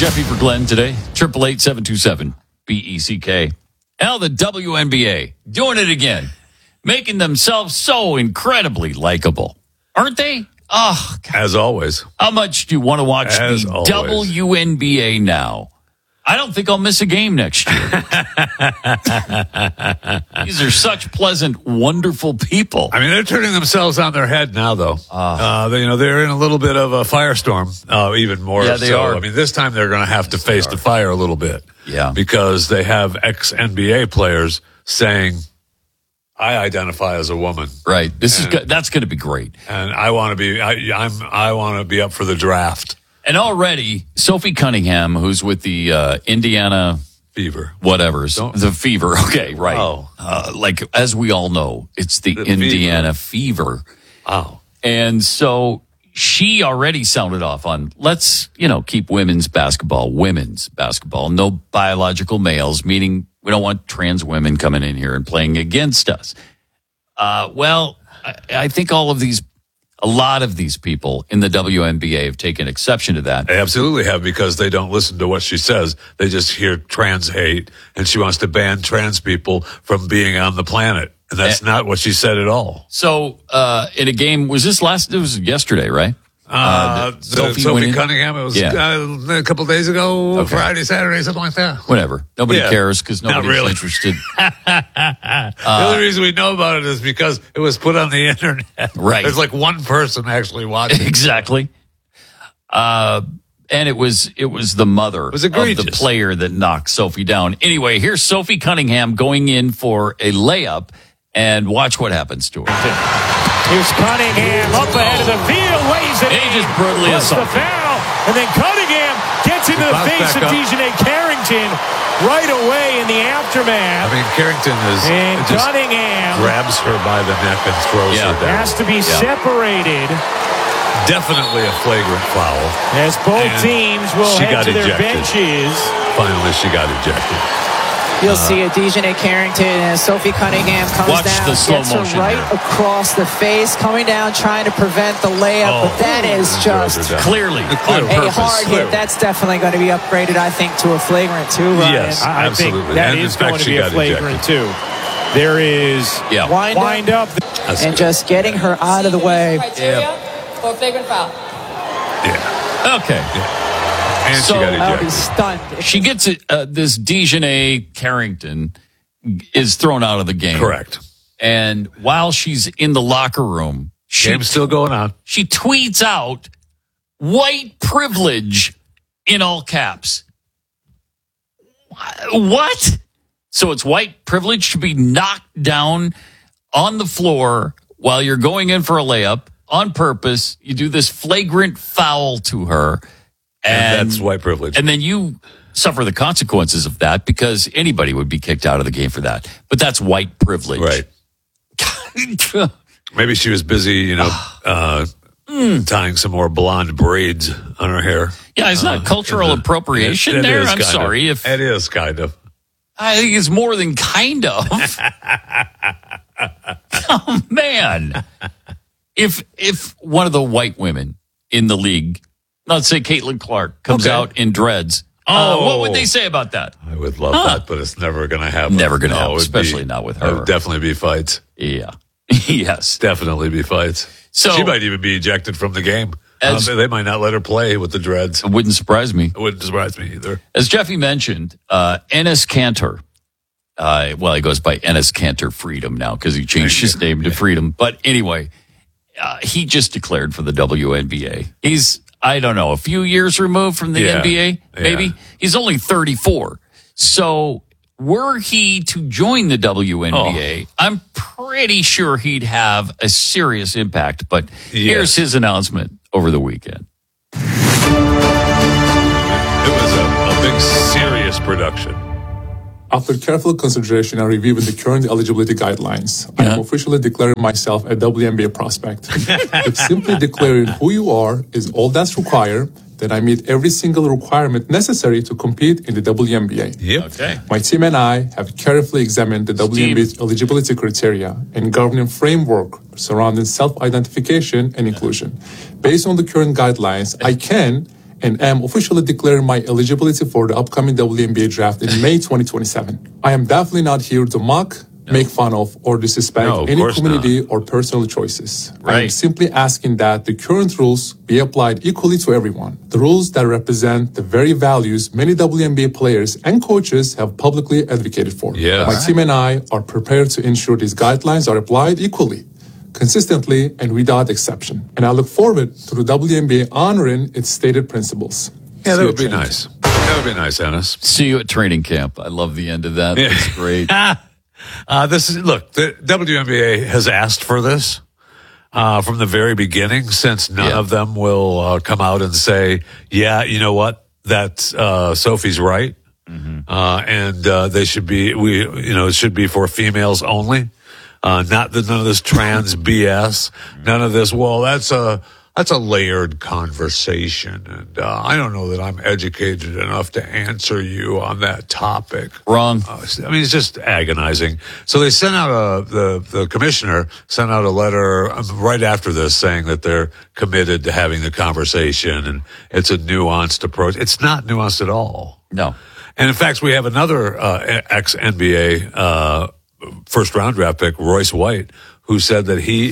Jeffy for Glenn today. 888-727-BECK. Now the WNBA doing it again. Making themselves so incredibly likable. Aren't they? Oh, God. As always. How much do you want to watch As the always. WNBA now? I don't think I'll miss a game next year. These are such pleasant, wonderful people. I mean, they're turning themselves on their head now, though. They're in a little bit of a firestorm, even more. Yeah, they so. are. I mean, this time they're going to have to face the fire a little bit. Yeah. Because they have ex-NBA players saying, I identify as a woman. Right. That's going to be great. And I want to be, I want to be up for the draft. And already, Sophie Cunningham, who's with the Indiana Fever. The Fever. Okay, right. Oh. As we all know, it's the Indiana Fever. Oh. And so she already sounded off on, let's, keep women's basketball, no biological males, meaning we don't want trans women coming in here and playing against us. I think a lot of these people in the WNBA have taken exception to that. They absolutely have, because they don't listen to what she says. They just hear trans hate, and she wants to ban trans people from being on the planet. And that's not what she said at all. So, in a game, it was yesterday, right? Sophie Cunningham, it was a couple days ago, Friday, Saturday, something like that. Whatever. Nobody cares because nobody's really interested. The only reason we know about it is because it was put on the internet. Right. There's like one person actually watching. Exactly. And it was the mother of the player that knocked Sophie down. Anyway, here's Sophie Cunningham going in for a layup, and watch what happens to her. Here's Cunningham up ahead of the field, weighs it in. Just brutally assaulted. The foul, and then Cunningham gets into the face of DiJonai Carrington right away in the aftermath. I mean, Carrington Cunningham grabs her by the neck and throws her down. Has to be separated. Definitely a flagrant foul. As both teams will head to their benches. Finally, she got ejected. You'll see a DiJonai Carrington and Sophie Cunningham comes down, the slow gets her motion right here. Across the face, coming down, trying to prevent the layup, but that is just clearly a hard hit. That's definitely going to be upgraded, I think, to a flagrant too, Ryan. Yes, I absolutely. think that is going to be a flagrant too. There is wind up. And just getting her out of the way. For a flagrant foul. Yeah. Okay. Yeah. And So she got I'll be ejected. stunned. She gets this DiJonai Carrington is thrown out of the game. Correct. And while she's in the locker room, Game's still going on. she tweets out white privilege in all caps. What? So it's white privilege to be knocked down on the floor while you're going in for a layup on purpose. You do this flagrant foul to her. And that's white privilege. And then you suffer the consequences of that, because anybody would be kicked out of the game for that. But that's white privilege. Right. Maybe she was busy, tying some more blonde braids on her hair. Yeah, it's not cultural appropriation there. I'm sorry. It is kind of. I think it's more than kind of. Oh, man. If one of the white women in the league, let's say Caitlin Clark, comes out in dreads, what would they say about that? I would love that, but it's never going to happen. Never going to happen, especially not with her. There would definitely be fights. Yeah. Yes. Definitely be fights. So she might even be ejected from the game. They might not let her play with the dreads. It wouldn't surprise me. It wouldn't surprise me either. As Jeffy mentioned, Enes Kanter, he goes by Enes Kanter Freedom now because he changed his name to Freedom. But anyway, he just declared for the WNBA. He's, I don't know, a few years removed from the NBA, maybe. Yeah. He's only 34. So were he to join the WNBA, I'm pretty sure he'd have a serious impact. But here's his announcement over the weekend. It was a big, serious production. After careful consideration and reviewing the current eligibility guidelines, I am officially declaring myself a WNBA prospect. If simply declaring who you are is all that's required, then I meet every single requirement necessary to compete in the WNBA. Yep. Okay. My team and I have carefully examined the WNBA's eligibility criteria and governing framework surrounding self-identification and inclusion. Based on the current guidelines, I can and am officially declaring my eligibility for the upcoming WNBA draft in May 2027. I am definitely not here to mock, make fun of, or disrespect any community or personal choices. I am simply asking that the current rules be applied equally to everyone. The rules that represent the very values many WNBA players and coaches have publicly advocated for. My team and I are prepared to ensure these guidelines are applied equally, consistently, and without exception. And I look forward to the WNBA honoring its stated principles. Yeah, that would be nice. That would be nice, Ennis. See you at training camp. I love the end of that. That's great. The WNBA has asked for this from the very beginning, since none of them will come out and say, yeah, you know what, that's Sophie's right. And they should be, it should be for females only. None of this trans BS. None of this, well, that's a layered conversation. And I don't know that I'm educated enough to answer you on that topic. Wrong. It's just agonizing. So they sent out the commissioner sent out a letter right after this saying that they're committed to having the conversation, and it's a nuanced approach. It's not nuanced at all. No. And in fact, we have another ex-NBA first round draft pick, Royce White, who said that he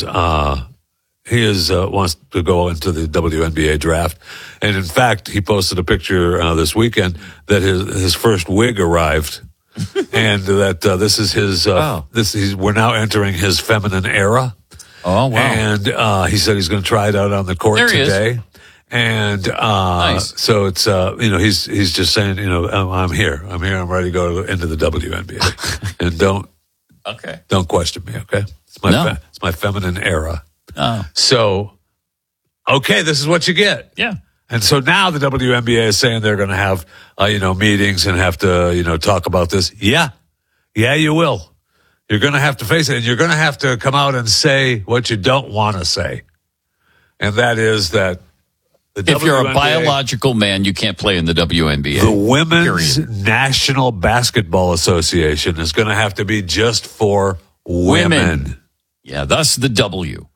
wants to go into the WNBA draft. And in fact, he posted a picture this weekend that his first wig arrived, and that this is his. We're now entering his feminine era. Oh wow! And he said he's going to try it out on the court today. And nice. So it's he's just saying, I'm here, I'm ready to go into the WNBA, and don't question me, okay? It's my feminine era. Oh. So, okay, this is what you get. Yeah. And so now the WNBA is saying they're going to have, meetings and have to, talk about this. Yeah, you will. You're going to have to face it, and you're going to have to come out and say what you don't want to say. And that is that if you're a biological man, you can't play in the WNBA. The Women's National Basketball Association is going to have to be just for women. Yeah, thus the W.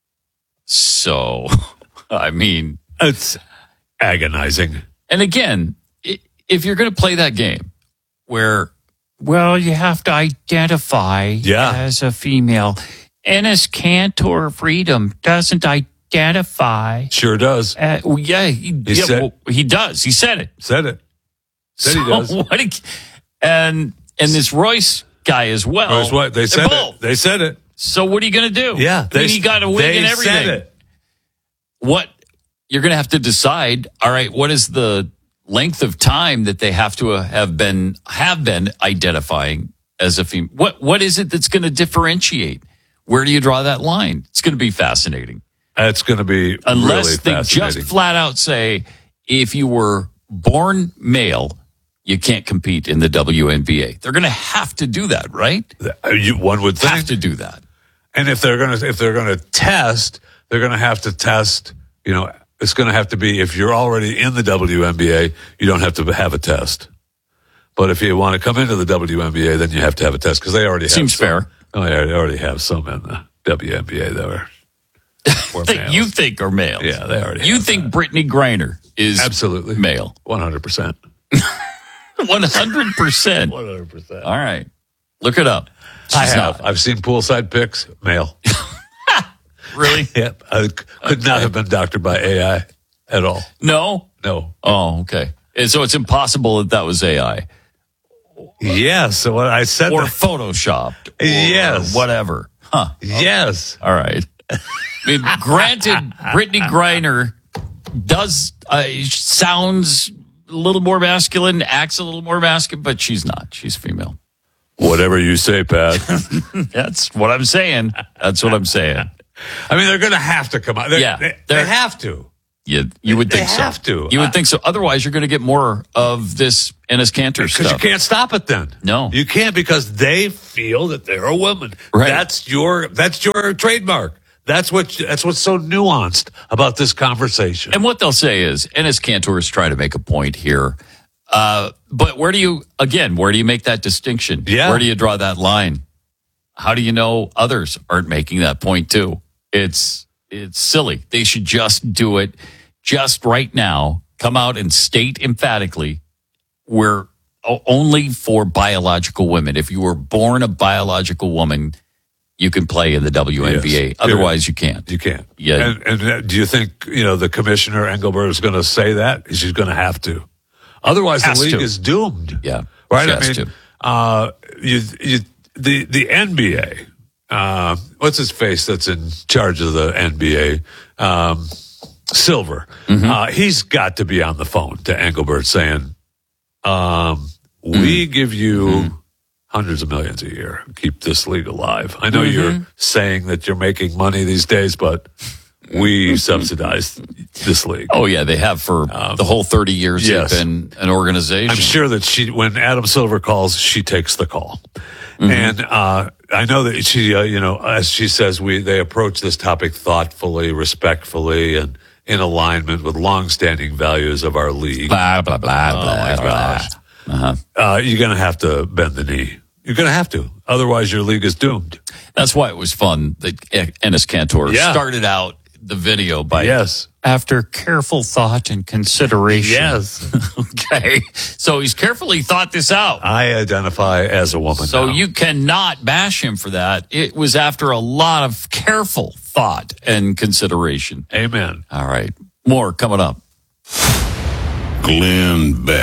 So, it's agonizing. And again, if you're going to play that game where, you have to identify as a female. Enes Kanter Freedom doesn't identify. Sure does. He does. He said it. Said he does. And this Royce guy as well. Royce what? They said it. They said it. So what are you going to do? Yeah. He got a wig and everything. Said it. What you're going to have to decide, all right, what is the length of time that they have to have been identifying as a female? What is it that's going to differentiate? Where do you draw that line? It's going to be fascinating. It's going to be unless really they just flat out say, if you were born male, you can't compete in the WNBA. They're going to have to do that, right? One would think. Have to do that. And if they're going to test, they're going to have to test. It's going to have to be, if you're already in the WNBA, you don't have to have a test. But if you want to come into the WNBA, then you have to have a test, because they already have. Seems fair. Oh, they already have some in the WNBA that are. That you think are males. Yeah, they already. You think that. Brittany Griner is absolutely male? 100%. 100%. 100%. All right, look it up. I've seen poolside pics, male. Really? Yep. I could not have been doctored by AI at all. No. Oh, okay. And so it's impossible that was AI. Yes. So what I said, or photoshopped. Yes. Or whatever. Huh. Yes. All right. Granted, Brittany Griner does sounds a little more masculine, acts a little more masculine, but she's not. She's female. Whatever you say, Pat. That's what I'm saying. They're going to have to come out. They have to. You would think so. They have to. You would think so. Otherwise, you're going to get more of this Enes Kanter stuff. Because you can't stop it then. No. You can't, because they feel that they're a woman. Right. That's your trademark. That's what's so nuanced about this conversation. And what they'll say is, Enes Kanter is trying to make a point here. But where do you make that distinction? Yeah. Where do you draw that line? How do you know others aren't making that point too? It's silly. They should just do it just right now come out and state emphatically we're only for biological women. If you were born a biological woman, you can play in the WNBA. Yes. Otherwise, you can't. You can't. Yeah. And do you think, the commissioner, Engelbert, is going to say that? She's going to have to. Otherwise, the league is doomed. Yeah. Right? She has to. The NBA, what's his face that's in charge of the NBA? Silver. He's got to be on the phone to Engelbert saying, we give you hundreds of millions a year. Keep this league alive. I know you're saying that you're making money these days, but we subsidize this league. Oh, yeah, they have for the whole 30 years yes. they've been an organization. I'm sure that when Adam Silver calls, she takes the call. And I know that she, as she says, they approach this topic thoughtfully, respectfully, and in alignment with longstanding values of our league. Blah, blah, blah, blah, blah. You're going to have to bend the knee. You're going to have to. Otherwise, your league is doomed. That's why it was fun that Enes Kanter started out the video by after careful thought and consideration. Yes. Okay. So he's carefully thought this out. I identify as a woman. So now. you cannot bash him for that. It was after a lot of careful thought and consideration. Amen. All right. More coming up. Glenn Beck.